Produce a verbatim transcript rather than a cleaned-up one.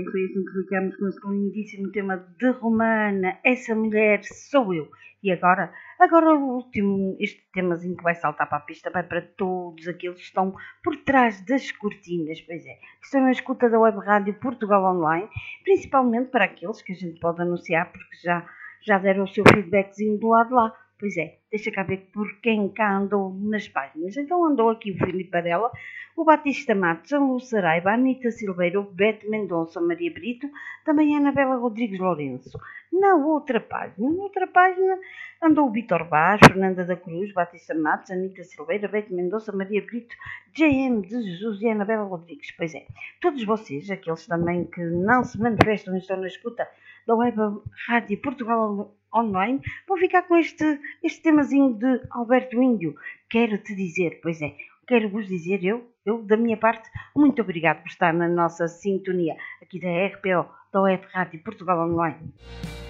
foi assim que ficamos com esse lindíssimo tema de Romana, essa mulher sou eu. E agora, agora o último, este temazinho que vai saltar para a pista vai para todos aqueles que estão por trás das cortinas, pois é, que estão na escuta da Web Rádio Portugal Online, principalmente para aqueles que a gente pode anunciar, porque já, já deram o seu feedbackzinho do lado de lá. Pois é, deixa cá ver por quem cá andou nas páginas. Então andou aqui o Filipe Varela, o Batista Matos, a Lu Saraiva, a Anitta Silveira, o Beto Mendonça, a Maria Brito, também a Anabela Rodrigues Lourenço. Na outra página, na outra página andou o Vitor Vaz, Fernanda da Cruz, Batista Matos, Anitta Silveira, Beto Mendonça, Maria Brito, J M de Jesus e Anabela Rodrigues. Pois é, todos vocês, aqueles também que não se manifestam e estão na escuta da Web Rádio Portugal Online, vou ficar com este, este temazinho de Alberto Índio. Quero te dizer, pois é, quero vos dizer eu, eu da minha parte, muito obrigado por estar na nossa sintonia aqui da R P O, da Web Rádio Portugal Online.